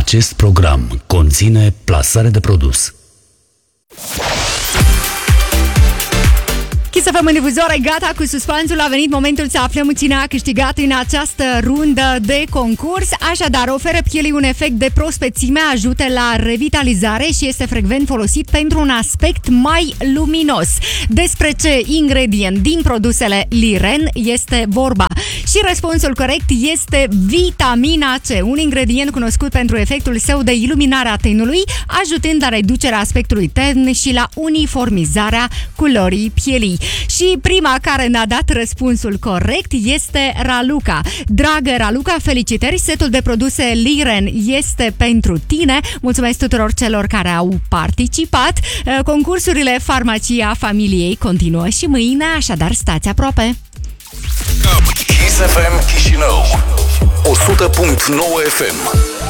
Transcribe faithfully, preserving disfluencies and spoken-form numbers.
Acest program conține plasare de produs. Kiss F M în difuzoare, gata cu suspansul, a venit momentul să aflăm cine a câștigat în această rundă de concurs. Așadar, oferă pielii un efect de prospețime, ajută la revitalizare și este frecvent folosit pentru un aspect mai luminos. Despre ce ingredient din produsele Liren este vorba? Și răspunsul corect este vitamina C, un ingredient cunoscut pentru efectul său de iluminare a tenului, ajutând la reducerea aspectului tern și la uniformizarea culorii pielii. Și prima care ne-a dat răspunsul corect este Raluca. Dragă Raluca, felicitări! Setul de produse Liren este pentru tine. Mulțumesc tuturor celor care au participat. Concursurile Farmacia Familiei continuă și mâine, așadar stați aproape! Kiss F M Chișinău o sută punct nouă F M